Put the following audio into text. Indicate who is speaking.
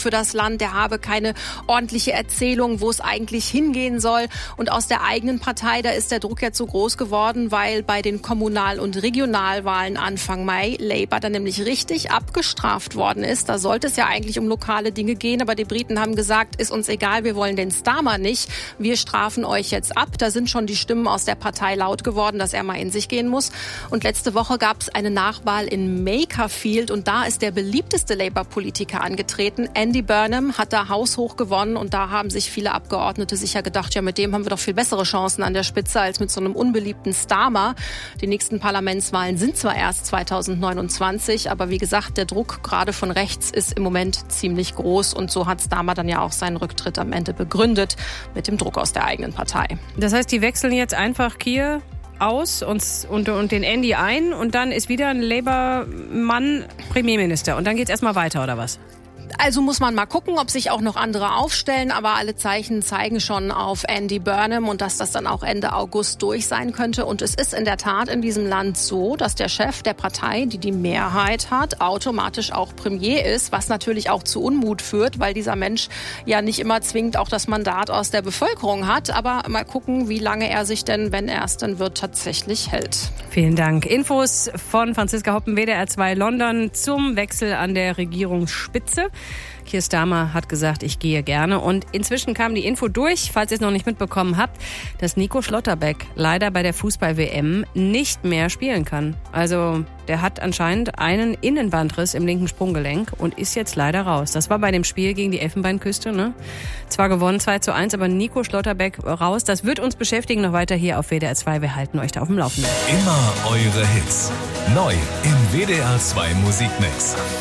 Speaker 1: für das Land, der habe keine ordentliche Erzählung, wo es eigentlich hingehen soll. Und aus der eigenen Partei, da ist der Druck jetzt so groß geworden, weil bei den Kommunal- und Regionalwahlen Anfang Mai Labour dann nämlich richtig abgestraft worden ist. Da sollte es ja eigentlich um lokale Dinge gehen, aber die Briten haben gesagt, ist uns egal, wir wollen den Starmer nicht. Wir strafen euch jetzt ab. Da sind schon die Stimmen aus der Partei laut geworden, dass er mal in sich gehen muss. Und letzte Woche gab es eine Nachwahl in Makerfield und da ist der beliebteste Labour-Politiker angetreten. Andy Burnham hat da haushoch gewonnen und da haben sich viele Abgeordnete sicher gedacht, ja, mit dem haben wir doch viel bessere Chancen an der Spitze als mit so einem unbeliebten Starmer. Die nächsten Parlamentswahlen sind zwar erst 2029, aber wie gesagt, der Druck gerade von rechts ist im Moment ziemlich groß und so hat Starmer dann ja auch seinen Rücktritt am Ende begründet mit dem Druck aus der eigenen Partei.
Speaker 2: Das heißt, die wechseln jetzt einfach Keir aus und den Andy ein und dann ist wieder ein Labour-Mann Premierminister und dann geht's erstmal weiter, oder was?
Speaker 1: Also muss man mal gucken, ob sich auch noch andere aufstellen, aber alle Zeichen zeigen schon auf Andy Burnham und dass das dann auch Ende August durch sein könnte. Und es ist in der Tat in diesem Land so, dass der Chef der Partei, die die Mehrheit hat, automatisch auch Premier ist, was natürlich auch zu Unmut führt, weil dieser Mensch ja nicht immer zwingend auch das Mandat aus der Bevölkerung hat. Aber mal gucken, wie lange er sich denn, wenn er es dann wird, tatsächlich hält.
Speaker 2: Vielen Dank. Infos von Franziska Hoppen, WDR 2 London zum Wechsel an der Regierungsspitze. Keir Starmer hat gesagt, ich gehe gerne. Und inzwischen kam die Info durch, falls ihr es noch nicht mitbekommen habt, dass Nico Schlotterbeck leider bei der Fußball-WM nicht mehr spielen kann. Also der hat anscheinend einen Innenbandriss im linken Sprunggelenk und ist jetzt leider raus. Das war bei dem Spiel gegen die Elfenbeinküste, ne? Zwar gewonnen 2:1, aber Nico Schlotterbeck raus. Das wird uns beschäftigen noch weiter hier auf WDR 2. Wir halten euch da auf dem Laufenden.
Speaker 3: Immer eure Hits. Neu im WDR 2 Musikmix.